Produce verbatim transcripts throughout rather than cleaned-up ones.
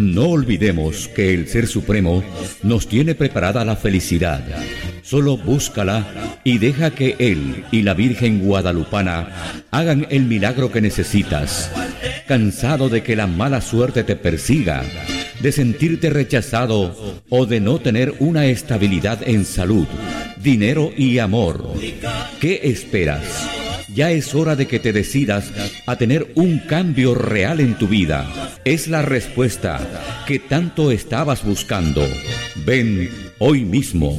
No olvidemos que el Ser Supremo nos tiene preparada la felicidad. Solo búscala y deja que Él y la Virgen Guadalupana hagan el milagro que necesitas. ¿Cansado de que la mala suerte te persiga, de sentirte rechazado o de no tener una estabilidad en salud, dinero y amor? ¿Qué esperas? Ya es hora de que te decidas a tener un cambio real en tu vida. Es la respuesta que tanto estabas buscando. Ven hoy mismo.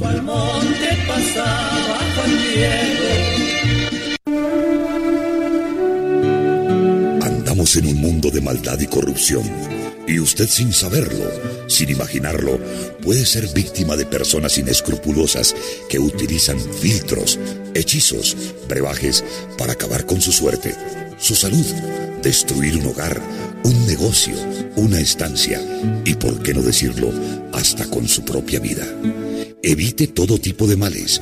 Andamos en un mundo de maldad y corrupción. Y usted, sin saberlo, sin imaginarlo, puede ser víctima de personas inescrupulosas que utilizan filtros, hechizos, brebajes para acabar con su suerte, su salud, destruir un hogar, un negocio, una estancia y, por qué no decirlo, hasta con su propia vida. Evite todo tipo de males.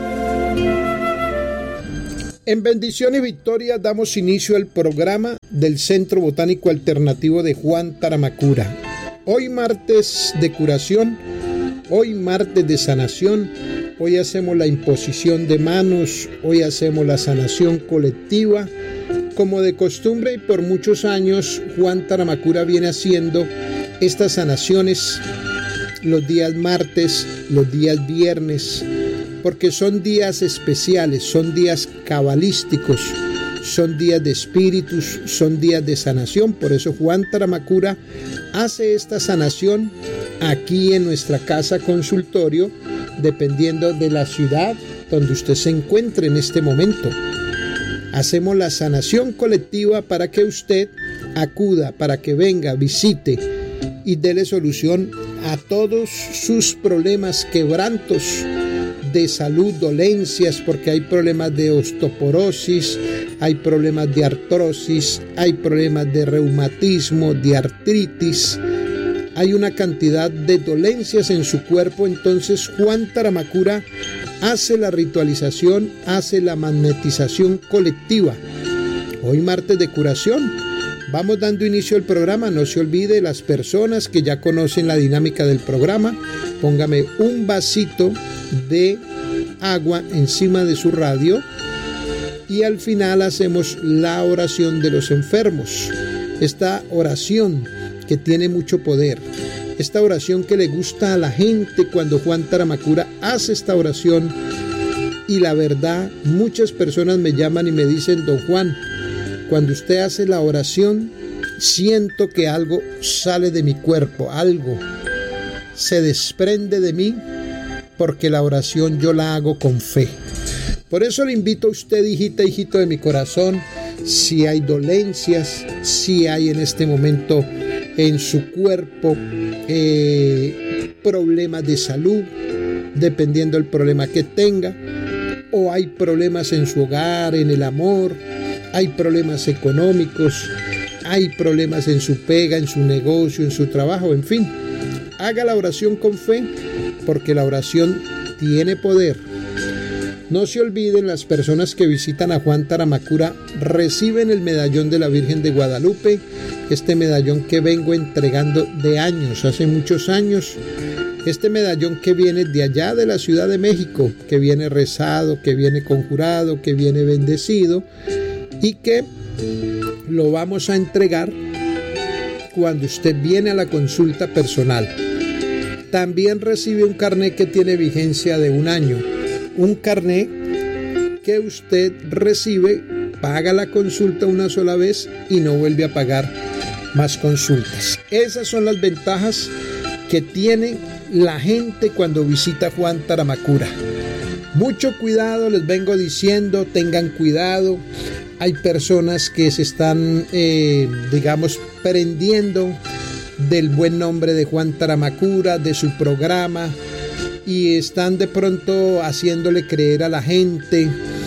En bendición y victoria damos inicio al programa del Centro Botánico Alternativo de Juan Taramacura. Hoy martes de curación, hoy martes de sanación, hoy hacemos la imposición de manos, hoy hacemos la sanación colectiva. Como de costumbre y por muchos años, Juan Taramacura viene haciendo estas sanaciones los días martes, los días viernes, porque son días especiales, son días cabalísticos, son días de espíritus, son días de sanación. Por eso Juan Taramacura hace esta sanación aquí en nuestra casa consultorio, dependiendo de la ciudad donde usted se encuentre en este momento. Hacemos la sanación colectiva para que usted acuda, para que venga, visite y déle solución a todos sus problemas, quebrantos de salud, dolencias, porque hay problemas de osteoporosis, hay problemas de artrosis, hay problemas de reumatismo, de artritis, hay una cantidad de dolencias en su cuerpo. Entonces Juan Taramacura hace la ritualización, hace la magnetización colectiva. Hoy martes de curación, vamos dando inicio al programa. No se olvide, las personas que ya conocen la dinámica del programa, póngame un vasito de agua encima de su radio y al final hacemos la oración de los enfermos. Esta oración que tiene mucho poder, esta oración que le gusta a la gente cuando Juan Taramacura hace esta oración. Y la verdad, muchas personas me llaman y me dicen: don Juan, cuando usted hace la oración, siento que algo sale de mi cuerpo, algo se desprende de mí, porque la oración yo la hago con fe. Por eso le invito a usted, hijita, hijito de mi corazón, si hay dolencias, si hay en este momento en su cuerpo eh, problemas de salud, dependiendo del problema que tenga, o hay problemas en su hogar, en el amor, hay problemas económicos, hay problemas en su pega, en su negocio, en su trabajo, en fin, haga la oración con fe, porque la oración tiene poder. No se olviden, las personas que visitan a Juan Taramacura reciben el medallón de la Virgen de Guadalupe, este medallón que vengo entregando de años, hace muchos años, este medallón que viene de allá de la Ciudad de México, que viene rezado, que viene conjurado, que viene bendecido y que lo vamos a entregar cuando usted viene a la consulta personal. También recibe un carnet que tiene vigencia de un año. Un carnet que usted recibe, paga la consulta una sola vez y no vuelve a pagar más consultas. Esas son las ventajas que tiene la gente cuando visita Juan Taramacura. Mucho cuidado, les vengo diciendo, tengan cuidado. Hay personas que se están, eh, digamos, prendiendo del buen nombre de Juan Taramacura, de su programa, y están de pronto haciéndole creer a la gente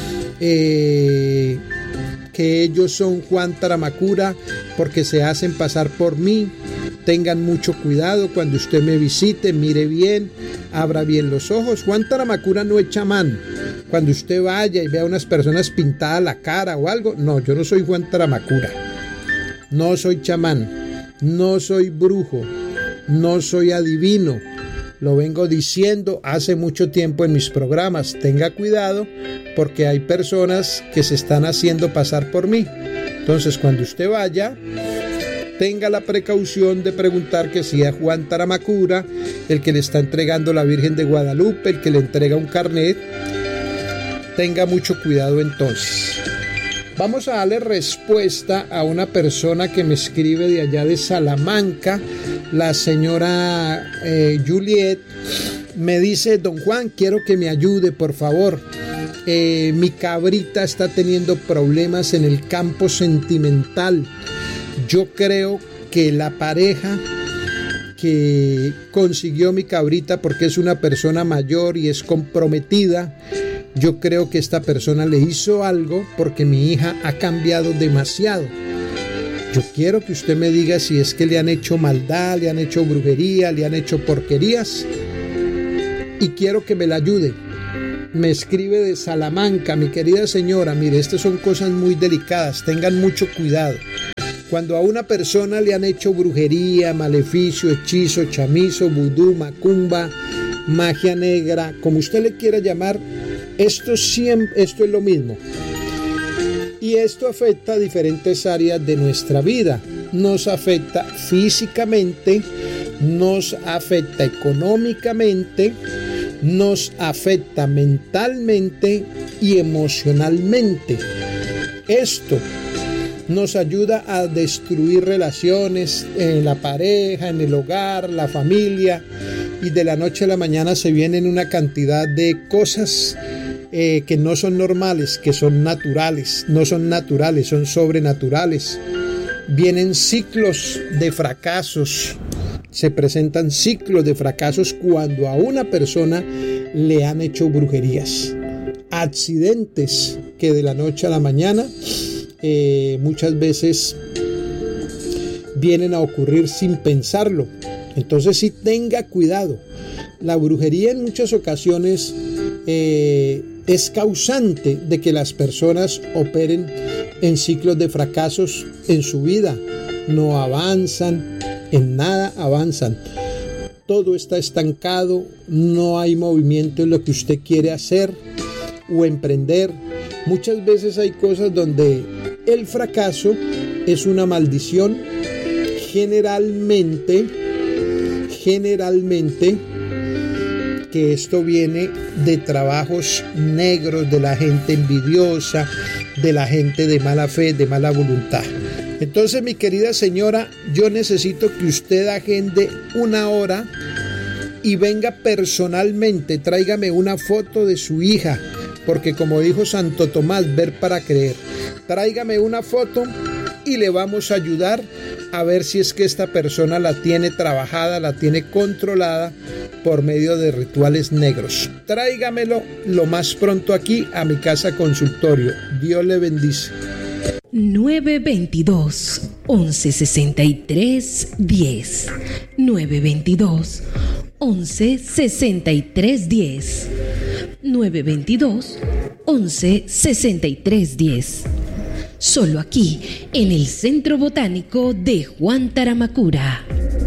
eh, que ellos son Juan Taramacura porque se hacen pasar por mí. Tengan mucho cuidado cuando usted me visite, mire bien, abra bien los ojos. Juan Taramacura no es chamán. Cuando usted vaya y vea unas personas pintadas la cara o algo, no, yo no soy Juan Taramacura, no soy chamán, no soy brujo, no soy adivino. Lo vengo diciendo hace mucho tiempo en mis programas. Tenga cuidado porque hay personas que se están haciendo pasar por mí. Entonces, cuando usted vaya, tenga la precaución de preguntar que si es Juan Taramacura, el que le está entregando la Virgen de Guadalupe, el que le entrega un carnet. Tenga mucho cuidado entonces. Vamos a darle respuesta a una persona que me escribe de allá de Salamanca, la señora eh, Juliet. Me dice: don Juan, quiero que me ayude, por favor. Eh, mi cabrita está teniendo problemas en el campo sentimental. Yo creo que la pareja que consiguió mi cabrita, porque es una persona mayor y es comprometida, yo creo que esta persona le hizo algo porque mi hija ha cambiado demasiado. Yo quiero que usted me diga si es que le han hecho maldad, le han hecho brujería, le han hecho porquerías, y quiero que me la ayude. Me escribe de Salamanca: mi querida señora, mire, estas son cosas muy delicadas, tengan mucho cuidado. Cuando a una persona le han hecho brujería, maleficio, hechizo, chamizo, vudú, macumba, magia negra, como usted le quiera llamar, esto, siempre, esto es lo mismo. Y esto afecta a diferentes áreas de nuestra vida. Nos afecta físicamente, nos afecta económicamente, nos afecta mentalmente y emocionalmente. Esto nos ayuda a destruir relaciones en la pareja, en el hogar, la familia, y de la noche a la mañana se vienen una cantidad de cosas eh, que no son normales, que son naturales, no son naturales, son sobrenaturales. Vienen ciclos de fracasos, se presentan ciclos de fracasos cuando a una persona le han hecho brujerías, accidentes que de la noche a la mañana Eh, muchas veces vienen a ocurrir sin pensarlo. Entonces sí, tenga cuidado. La brujería en muchas ocasiones eh, es causante de que las personas operen en ciclos de fracasos en su vida. No avanzan, en nada avanzan. Todo está estancado, no hay movimiento en lo que usted quiere hacer o emprender. Muchas veces hay cosas donde el fracaso es una maldición. Generalmente, generalmente, que esto viene de trabajos negros, de la gente envidiosa, de la gente de mala fe, de mala voluntad. Entonces, mi querida señora, yo necesito que usted agende una hora y venga personalmente, tráigame una foto de su hija, porque como dijo Santo Tomás, ver para creer. Tráigame una foto y le vamos a ayudar a ver si es que esta persona la tiene trabajada, la tiene controlada por medio de rituales negros. Tráigamelo lo más pronto aquí a mi casa consultorio. Dios le bendice. nueve veintidós, once sesenta y tres, diez. nueve veintidós, once sesenta y tres, diez. nueve veintidós, once sesenta y tres, diez. Solo aquí, en el Centro Botánico de Juan Taramacura.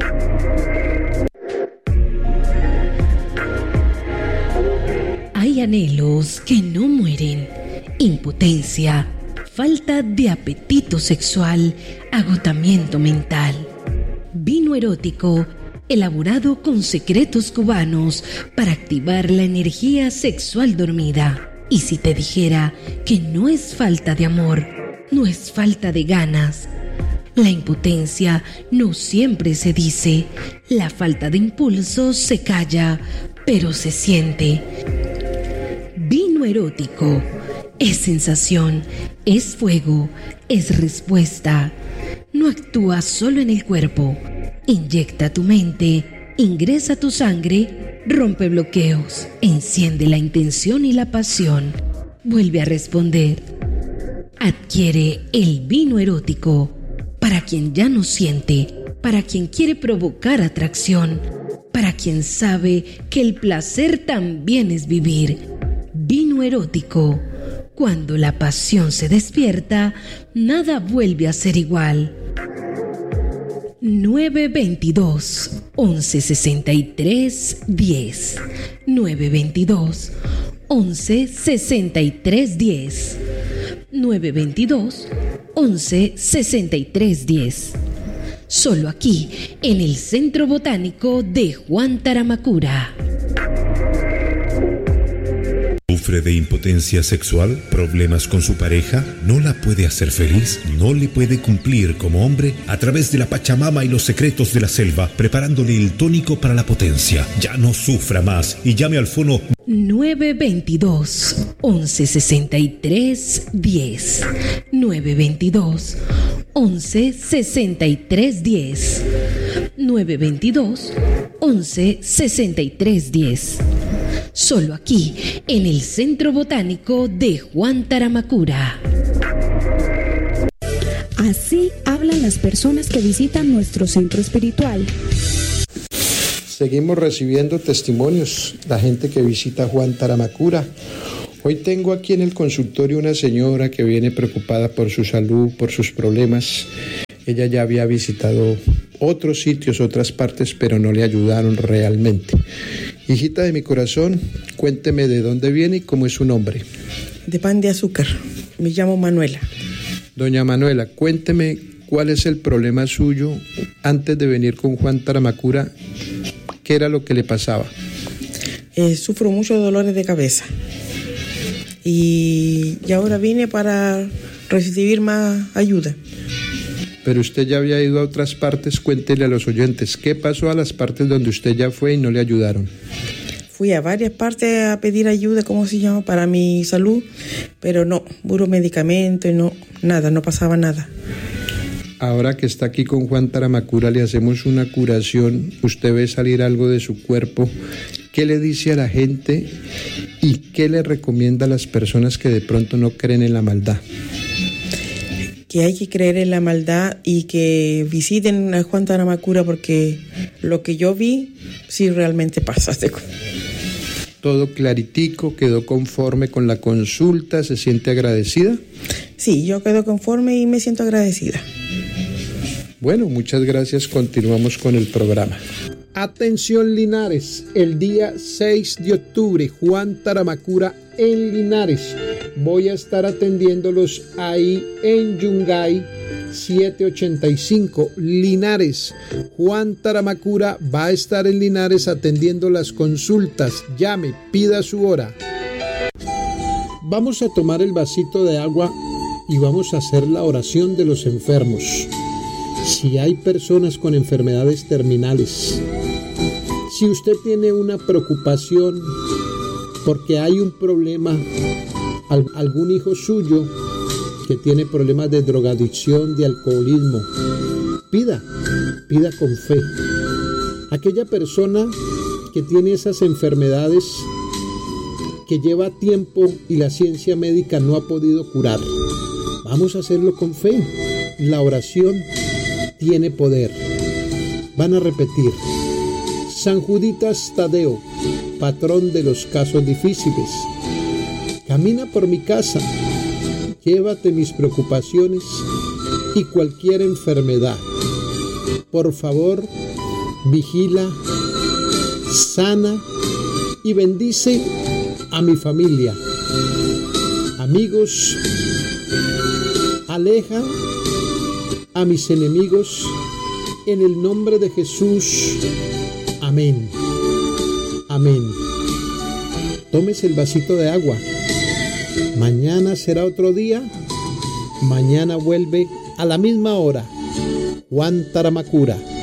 Hay anhelos que no mueren, impotencia, falta de apetito sexual, agotamiento mental. Vino erótico, elaborado con secretos cubanos para activar la energía sexual dormida. Y si te dijera que no es falta de amor, no es falta de ganas. La impotencia no siempre se dice, la falta de impulso se calla, pero se siente. Vino erótico es sensación, es fuego, es respuesta. No actúa solo en el cuerpo. Inyecta tu mente, ingresa tu sangre, rompe bloqueos, enciende la intención y la pasión. Vuelve a responder. Adquiere el vino erótico para quien ya no siente, para quien quiere provocar atracción, para quien sabe que el placer también es vivir. Vino erótico. Cuando la pasión se despierta, nada vuelve a ser igual. nueve dos dos, once sesenta y tres, diez. nueve dos dos, once sesenta y tres, diez. nueve dos dos, once sesenta y tres, diez. Solo aquí, en el Centro Botánico de Juan Taramacura. ¿Sufre de impotencia sexual? ¿Problemas con su pareja? ¿No la puede hacer feliz? ¿No le puede cumplir como hombre? A través de la Pachamama y los secretos de la selva, preparándole el tónico para la potencia. Ya no sufra más y llame al fono nueve dos dos, once sesenta y tres, diez. nueve dos dos, once sesenta y tres, diez. nueve dos dos, once sesenta y tres, diez. Solo aquí, en el Centro Botánico de Juan Taramacura. Así hablan las personas que visitan nuestro centro espiritual. Seguimos recibiendo testimonios, la gente que visita Juan Taramacura. Hoy tengo aquí en el consultorio una señora que viene preocupada por su salud, por sus problemas. Ella ya había visitado otros sitios, otras partes, pero no le ayudaron realmente. Hijita de mi corazón, cuénteme de dónde viene y cómo es su nombre. De Pan de Azúcar. Me llamo Manuela. Doña Manuela, cuénteme cuál es el problema suyo antes de venir con Juan Taramacura. ¿Qué era lo que le pasaba? Eh, sufro muchos dolores de cabeza. Y, y ahora vine para recibir más ayuda. Pero usted ya había ido a otras partes, cuéntele a los oyentes, ¿qué pasó a las partes donde usted ya fue y no le ayudaron? Fui a varias partes a pedir ayuda, ¿cómo se llama?, para mi salud, pero no, puro medicamento y no, nada, no pasaba nada. Ahora que está aquí con Juan Taramacura, le hacemos una curación, usted ve salir algo de su cuerpo. ¿Qué le dice a la gente y qué le recomienda a las personas que de pronto no creen en la maldad? Que hay que creer en la maldad y que visiten a Juan Taramacura, porque lo que yo vi sí realmente pasa. Todo claritico, quedó conforme con la consulta, ¿se siente agradecida? Sí, yo quedo conforme y me siento agradecida. Bueno, muchas gracias, continuamos con el programa. Atención Linares, el día seis de octubre, Juan Taramacura en Linares. Voy a estar atendiéndolos ahí en Yungay setecientos ochenta y cinco, Linares. Juan Taramacura va a estar en Linares atendiendo las consultas. Llame, pida su hora. Vamos a tomar el vasito de agua y vamos a hacer la oración de los enfermos. Si hay personas con enfermedades terminales, si usted tiene una preocupación porque hay un problema, algún hijo suyo que tiene problemas de drogadicción, de alcoholismo, pida, pida con fe. Aquella persona que tiene esas enfermedades que lleva tiempo y la ciencia médica no ha podido curar, vamos a hacerlo con fe. La oración tiene poder. Van a repetir: San Juditas Tadeo, patrón de los casos difíciles, camina por mi casa, llévate mis preocupaciones y cualquier enfermedad. Por favor, vigila, sana y bendice a mi familia. Amigos, aleja a mis enemigos en el nombre de Jesús. Amén. Amén. Tómese el vasito de agua. Mañana será otro día. Mañana vuelve a la misma hora. Juan Taramacura.